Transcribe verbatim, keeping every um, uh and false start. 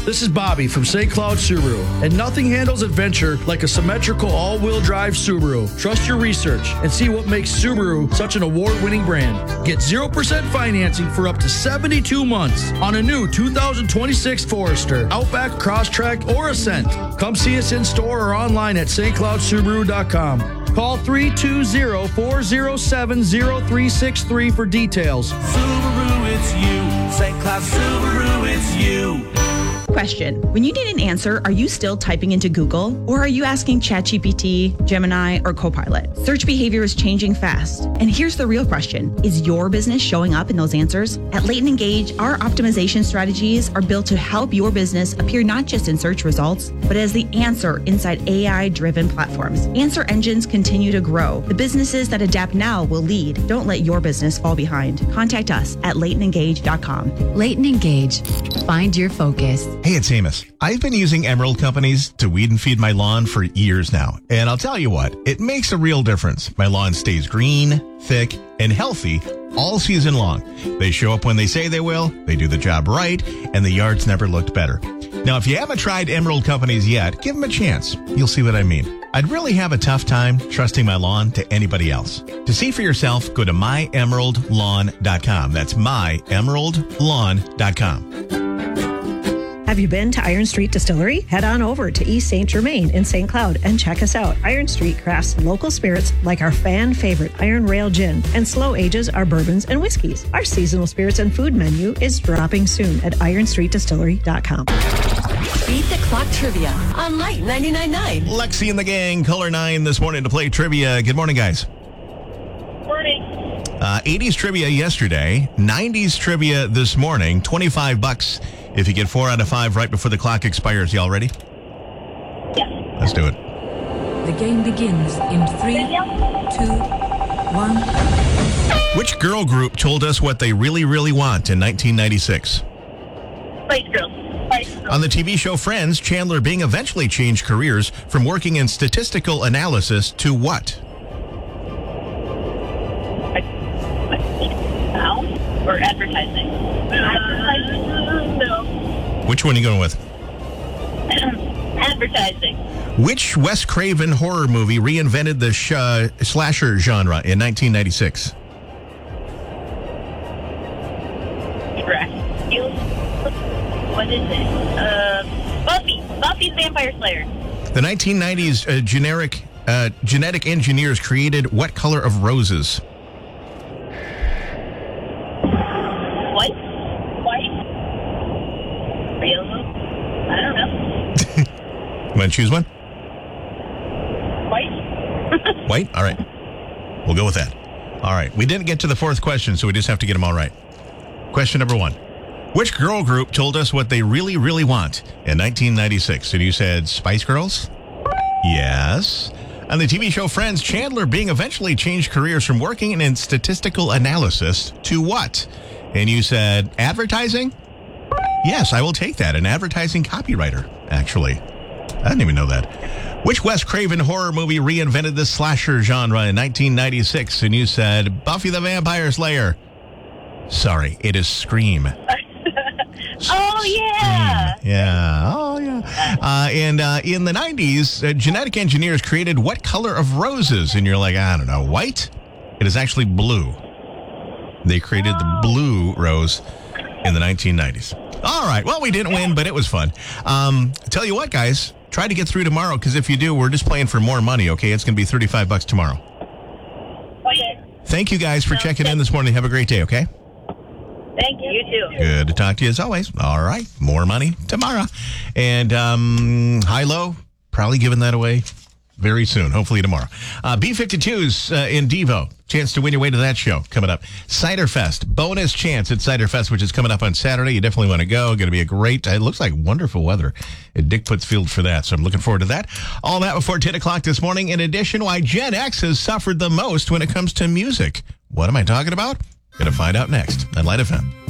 This is Bobby from Saint Cloud Subaru, and nothing handles adventure like a symmetrical all-wheel drive Subaru. Trust your research and see what makes Subaru such an award-winning brand. Get zero percent financing for up to seventy-two months on a new two thousand twenty-six Forester, Outback, Crosstrek, or Ascent. Come see us in store or online at st cloud subaru dot com. Call three two zero, four zero seven, zero three six three for details. Subaru, it's you. Saint Cloud Subaru, it's you. Question. When you need an answer, are you still typing into Google? Or are you asking ChatGPT, Gemini, or Copilot? Search behavior is changing fast. And here's the real question. Is your business showing up in those answers? At Leighton Engage, our optimization strategies are built to help your business appear not just in search results, but as the answer inside A I-driven platforms. Answer engines continue to grow. The businesses that adapt now will lead. Don't let your business fall behind. Contact us at leighton engage dot com. Leighton Engage. Find your focus. Hey, it's Amos. I've been using Emerald Companies to weed and feed my lawn for years now. And I'll tell you what, it makes a real difference. My lawn stays green, thick, and healthy all season long. They show up when they say they will, they do the job right, and the yard's never looked better. Now, if you haven't tried Emerald Companies yet, give them a chance. You'll see what I mean. I'd really have a tough time trusting my lawn to anybody else. To see for yourself, go to my emerald lawn dot com. That's my emerald lawn dot com. Have you been to Iron Street Distillery? Head on over to East Saint Germain in Saint Cloud and check us out. Iron Street crafts local spirits like our fan favorite Iron Rail Gin and slow ages our bourbons and whiskeys. Our seasonal spirits and food menu is dropping soon at iron street distillery dot com. Beat the Clock Trivia on Light ninety-nine point nine. Lexi and the gang, Color nine this morning to play trivia. Good morning, guys. Morning. Uh, eighties trivia yesterday, nineties trivia this morning, twenty-five bucks if you get four out of five right before the clock expires. Y'all ready? Yes. Let's do it. The game begins in three, two, one. Which girl group told us what they really, really want in nineteen ninety-six? Spice Girls. Spice Girls. On the T V show Friends, Chandler Bing eventually changed careers from working in statistical analysis to what? Now? Or advertising? Advertising? No. Which one are you going with? Advertising. Which Wes Craven horror movie reinvented the sh- uh, slasher genre in nineteen ninety-six? Dracula. What is it? Uh, Buffy. Buffy the Vampire Slayer. The nineteen nineties uh, generic uh, genetic engineers created what color of roses? What? White? Yellow? I don't know. You want to choose one? White? White? All right. We'll go with that. All right. We didn't get to the fourth question, so we just have to get them all right. Question number one. Which girl group told us what they really, really want in nineteen ninety-six? And you said Spice Girls? Yes. On the T V show Friends, Chandler Bing eventually changed careers from working in statistical analysis to what? And you said advertising? Yes, I will take that. An advertising copywriter, actually. I didn't even know that. Which Wes Craven horror movie reinvented the slasher genre in nineteen ninety-six? And you said Buffy the Vampire Slayer. Sorry, it is Scream. Oh, yeah. Scream. Yeah. Oh, yeah. Uh, and uh, in the nineties, uh, genetic engineers created what color of roses? And you're like, I don't know, white? It is actually blue. They created the blue rose in the nineteen nineties. All right. Well, we didn't win, but it was fun. Um, tell you what, guys, try to get through tomorrow, because if you do, we're just playing for more money, okay? It's going to be thirty-five bucks tomorrow. Oh, yeah. Thank you, guys, for checking in this morning. Have a great day, okay? Thank you. You too. Good to talk to you as always. All right. More money tomorrow. And um, high-low, probably giving that away very soon, hopefully tomorrow. Uh, B fifty-two's uh, in Devo. Chance to win your way to that show coming up. Cider Fest. Bonus chance at Cider Fest, which is coming up on Saturday. You definitely want to go. Going to be a great, it looks like wonderful weather at Dick Puts Field for that. So I'm looking forward to that. All that before ten o'clock this morning. In addition, why Gen X has suffered the most when it comes to music. What am I talking about? Going to find out next on Light F M.